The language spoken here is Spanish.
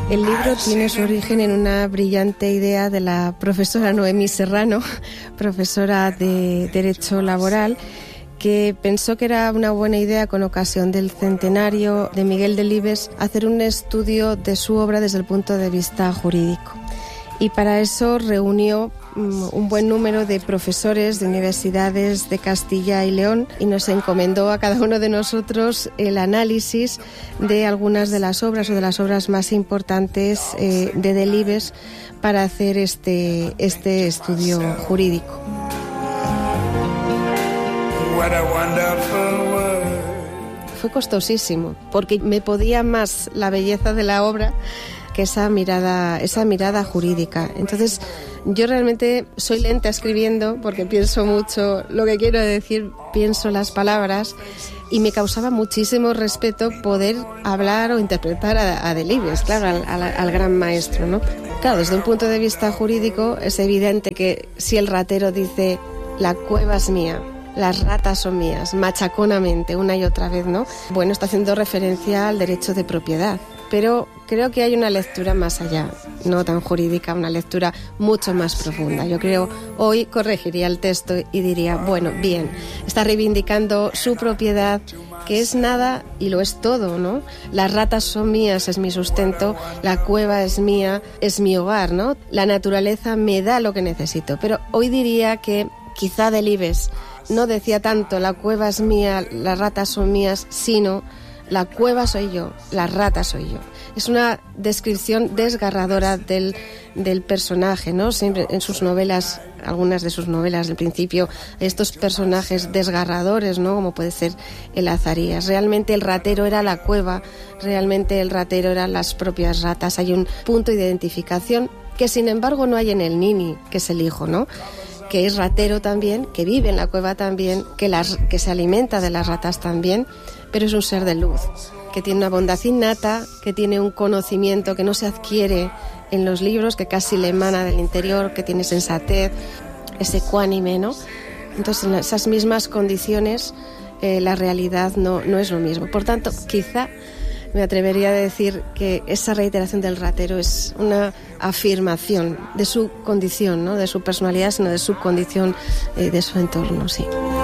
El libro tiene su origen en una brillante idea de la profesora Noemí Serrano, profesora de Derecho Laboral, que pensó que era una buena idea, con ocasión del centenario de Miguel Delibes, hacer un estudio de su obra desde el punto de vista jurídico. Y para eso reunió un buen número de profesores de universidades de Castilla y León y nos encomendó a cada uno de nosotros el análisis de algunas de las obras o de las obras más importantes de Delibes para hacer este estudio jurídico. Fue costosísimo, porque me podía más la belleza de la obra que esa mirada jurídica. Entonces, yo realmente soy lenta escribiendo porque pienso mucho lo que quiero decir, pienso las palabras, y me causaba muchísimo respeto poder hablar o interpretar a Delibes, claro, al gran maestro, ¿no? Claro, desde un punto de vista jurídico es evidente que si el ratero dice la cueva es mía, las ratas son mías, machaconamente, una y otra vez, ¿no? Bueno, está haciendo referencia al derecho de propiedad. Pero creo que hay una lectura más allá, no tan jurídica, una lectura mucho más profunda. Yo creo, hoy corregiría el texto y diría, bueno, bien, está reivindicando su propiedad, que es nada y lo es todo, ¿no? Las ratas son mías, es mi sustento, la cueva es mía, es mi hogar, ¿no? La naturaleza me da lo que necesito. Pero hoy diría que quizá Delibes no decía tanto la cueva es mía, las ratas son mías, sino la cueva soy yo, las ratas soy yo. Es una descripción desgarradora del personaje, ¿no? Siempre en sus novelas, algunas de sus novelas del principio, estos personajes desgarradores, ¿no? Como puede ser el Azarías. Realmente el ratero era la cueva, realmente el ratero eran las propias ratas. Hay un punto de identificación que sin embargo no hay en el Nini, que es el hijo, ¿no? Que es ratero también, que vive en la cueva también, que se alimenta de las ratas también, pero es un ser de luz, que tiene una bondad innata, que tiene un conocimiento que no se adquiere en los libros, que casi le emana del interior, que tiene sensatez, es ecuánime, ¿no? Entonces, en esas mismas condiciones, la realidad no es lo mismo. Por tanto, quizá me atrevería a decir que esa reiteración del ratero es una afirmación de su condición, no de su personalidad, sino de su condición, de su entorno, sí.